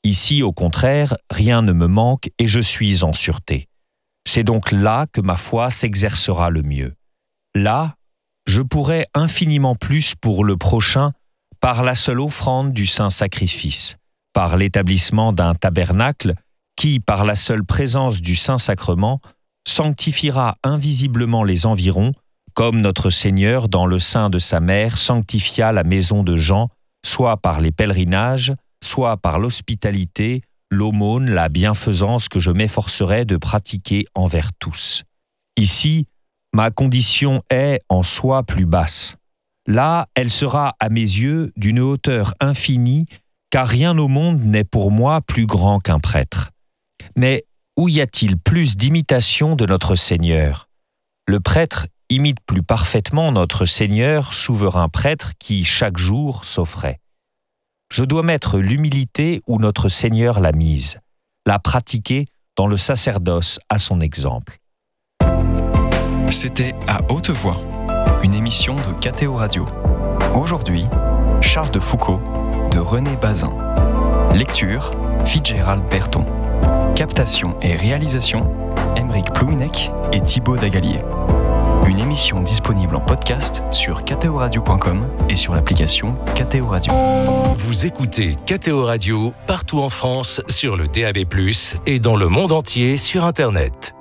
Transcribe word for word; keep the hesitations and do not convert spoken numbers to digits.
Ici, au contraire, rien ne me manque et je suis en sûreté. C'est donc là que ma foi s'exercera le mieux. Là, je pourrai infiniment plus pour le prochain par la seule offrande du saint sacrifice, par l'établissement d'un tabernacle qui, par la seule présence du Saint-Sacrement, sanctifiera invisiblement les environs, comme notre Seigneur, dans le sein de sa mère, sanctifia la maison de Jean, soit par les pèlerinages, soit par l'hospitalité, l'aumône, la bienfaisance que je m'efforcerai de pratiquer envers tous. Ici, ma condition est en soi plus basse. Là, elle sera à mes yeux d'une hauteur infinie, car rien au monde n'est pour moi plus grand qu'un prêtre. Mais où y a-t-il plus d'imitation de notre Seigneur ? Le prêtre imite plus parfaitement notre Seigneur, souverain prêtre qui, chaque jour, s'offrait. Je dois mettre l'humilité où notre Seigneur l'a mise, la pratiquer dans le sacerdoce à son exemple. C'était À Haute Voix, une émission de K T O Radio. Aujourd'hui, Charles de Foucauld de René Bazin. Lecture, Fitzgerald Berton. Captation et réalisation, Aymeric Plouinec et Thibaut Dagalier. Une émission disponible en podcast sur k t o radio point com et sur l'application K T O Radio. Vous écoutez K T O Radio partout en France sur le D A B plus, et dans le monde entier sur Internet.